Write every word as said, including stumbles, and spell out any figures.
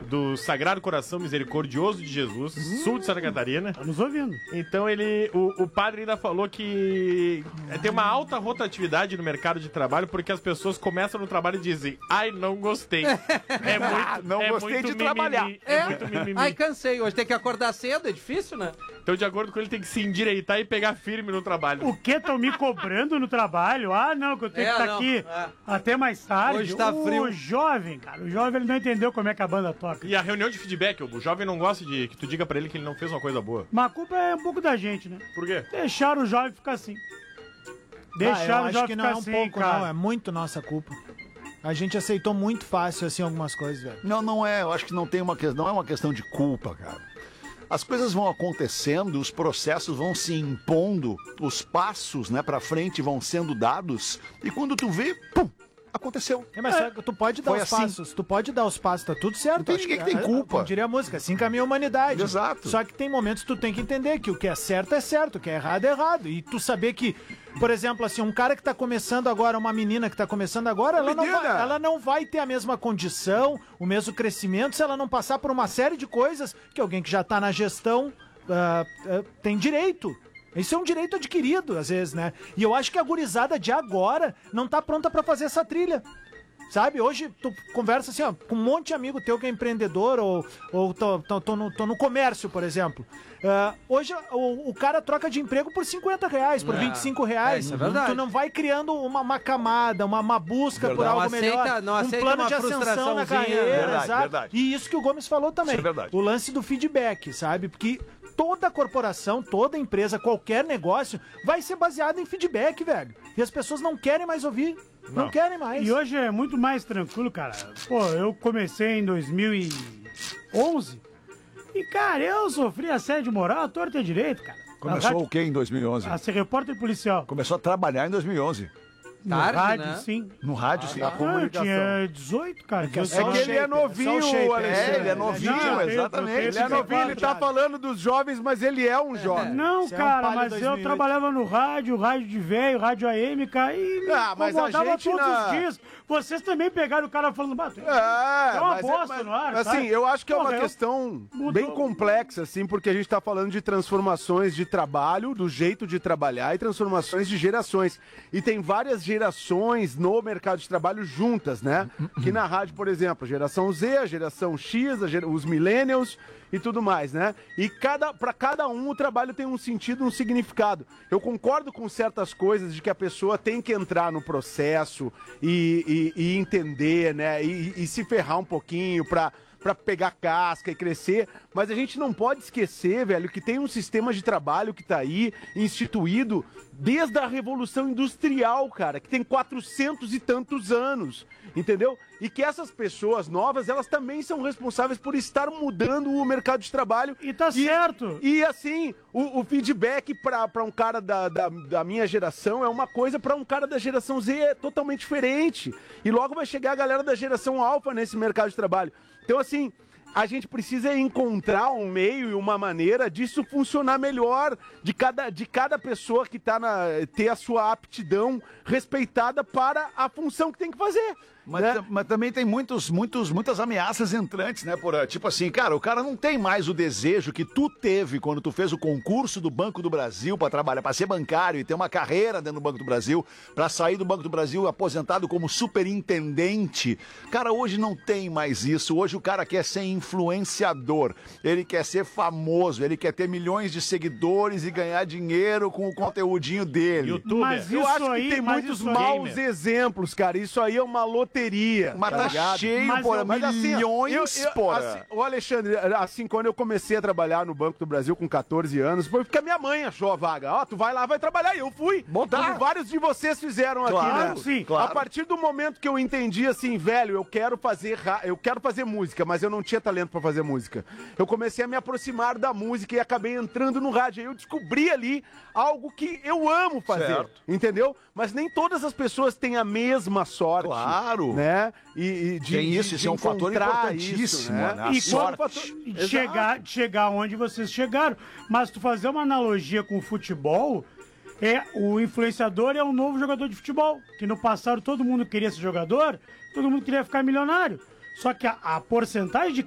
do Sagrado Coração Misericordioso de Jesus, hum, sul de Santa Catarina. Tá nos ouvindo. Então ele, o, o padre ainda falou que tem uma alta rotatividade no mercado de trabalho porque as pessoas começam no trabalho e dizem, ai, não gostei. É muito, não é gostei muito de mimimi, trabalhar. É, É. muito mimimi. Ai, cansei. Hoje tem que acordar cedo, é difícil, né? Então, de acordo com ele, tem que se endireitar e pegar firme no trabalho. O que? Estão me cobrando no trabalho? Ah, não, que eu tenho É, que estar não. aqui É. até mais tarde. Hoje tá o frio. jovem, cara, o jovem ele não entendeu como é que a banda toca. E a reunião de feedback, o jovem não gosta de que tu diga pra ele que ele não fez uma coisa boa. Mas a culpa é um pouco da gente, né? Por quê? Deixaram o jovem ficar assim. Deixaram ah, eu o acho jovem que ficar não é um assim, pouco, cara. não. É muito nossa culpa. A gente aceitou muito fácil, assim, algumas coisas, velho. Não, não é. Eu acho que não tem uma que- não é uma questão de culpa, cara. As coisas vão acontecendo, os processos vão se impondo, os passos, né, pra frente vão sendo dados, e quando tu vê, pum, aconteceu. É, mas é, tu pode dar Foi os assim. passos, tu pode dar os passos, tá tudo certo. Não tem Acho ninguém que tem é, culpa. Como diria a música, assim caminha a humanidade. Exato. Só que tem momentos que tu tem que entender que o que é certo é certo, o que é errado é errado. E tu saber que, por exemplo, assim, um cara que tá começando agora, uma menina que tá começando agora, ela não, Menina! vai, ela não vai ter a mesma condição, o mesmo crescimento, se ela não passar por uma série de coisas que alguém que já tá na gestão ah, ah, tem direito. Isso é um direito adquirido, às vezes, né? E eu acho que a gurizada de agora não tá pronta pra fazer essa trilha. Sabe, hoje tu conversa assim, ó, com um monte de amigo teu que é empreendedor ou, ou tô, tô, tô, no, tô no comércio, por exemplo. Uh, hoje o, o cara troca de emprego por cinquenta reais, por É. vinte e cinco reais. É, isso é verdade. Tu não vai criando uma, uma camada, uma, uma busca por Verdade. algo Não aceita- melhor. não um aceita plano uma de ascensão na frustraçãozinha. carreira. Verdade, exato. verdade. E isso que o Gomes falou também. Isso é verdade. O lance do feedback, sabe? Porque toda corporação, toda empresa, qualquer negócio vai ser baseado em feedback, velho. E as pessoas não querem mais ouvir. Não, Não. querem mais. E hoje é muito mais tranquilo, cara. Pô, eu comecei em dois mil e onze e, cara, eu sofri assédio moral à torta e à direito, cara. Começou Na o rádio- quê em dois mil e onze? A ser repórter policial. Começou a trabalhar em dois mil e onze. No Tarde, rádio, né? sim. No rádio, sim. Ah, eu tinha dezoito, cara. que eu dezoito sou É que anos. ele é shape, novinho, só o shape, Alexandre. É, ele é novinho, Não, eu tenho- exatamente. eu Ele tenho é novinho, ele tá falando dos jovens, mas ele é um jovem. Não, Você é um cara, palio mas dois eu mil e oito. trabalhava no rádio, rádio de velho, rádio A M, cara, e me Ah, mas a incomodava gente todos na- os dias. Vocês também pegaram o cara falando, bato. É, É uma mas bosta mas- no ar, Assim, sabe? eu acho que é Porra, uma eu- questão mudou. bem complexa, assim, porque a gente tá falando de transformações de trabalho, do jeito de trabalhar e transformações de gerações. E tem várias gerações no mercado de trabalho juntas, né? Que na rádio, por exemplo, a geração Z, a geração X, a gera- os millennials e tudo mais, né? E cada, para cada um o trabalho tem um sentido, um significado. Eu concordo com certas coisas de que a pessoa tem que entrar no processo e, e- e entender, né? E, e se ferrar um pouquinho pra, pra pegar casca e crescer, mas a gente não pode esquecer, velho, que tem um sistema de trabalho que tá aí instituído desde a Revolução Industrial, cara, que tem quatrocentos e tantos anos, entendeu? E que essas pessoas novas, elas também são responsáveis por estar mudando o mercado de trabalho. E tá certo. E assim, o, o feedback pra, pra um cara da, da, da minha geração é uma coisa, pra um cara da geração Z é totalmente diferente. E logo vai chegar a galera da geração Alpha nesse mercado de trabalho. Então, assim, a gente precisa encontrar um meio e uma maneira disso funcionar melhor, de cada, de cada pessoa que tá na, ter a sua aptidão respeitada para a função que tem que fazer. Mas, né? ta- mas também tem muitos, muitos, muitas ameaças entrantes, né, Porã? Tipo assim, cara, o cara não tem mais o desejo que tu teve quando tu fez o concurso do Banco do Brasil pra trabalhar, pra ser bancário e ter uma carreira dentro do Banco do Brasil, pra sair do Banco do Brasil aposentado como superintendente. Cara, hoje não tem mais isso. Hoje o cara quer ser influenciador, ele quer ser famoso, ele quer ter milhões de seguidores e ganhar dinheiro com o conteúdinho dele. Youtuber. Mas Eu isso acho que aí, tem mas muitos isso aí- maus Gamer. exemplos, cara. Isso aí é uma loteria. Mas tá ligado? cheio, Mas Porã, eu- Mas assim, ó, milhões, eu- eu- Porã. assim, o Alexandre, assim, quando eu comecei a trabalhar no Banco do Brasil com quatorze anos, foi porque a minha mãe achou a vaga. Ó, tu vai lá, vai trabalhar. E eu fui. Bom, tá. Como vários de vocês fizeram Claro, aqui, né? sim. claro. A partir do momento que eu entendi assim, velho, eu quero fazer, ra- eu quero fazer música, mas eu não tinha talento pra fazer música. Eu comecei a me aproximar da música e acabei entrando no rádio. Aí eu descobri ali algo que eu amo fazer, Certo. entendeu? Mas nem todas as pessoas têm a mesma sorte. Claro. Né? E, e de, Tem isso, de- isso de é um fator encontrar importantíssimo, isso, né? A E sorte. quando de chegar, de chegar onde vocês chegaram. Mas tu fazer uma analogia com o futebol, é o influenciador é um novo jogador de futebol. Que no passado todo mundo queria ser jogador, todo mundo queria ficar milionário. Só que a, a porcentagem de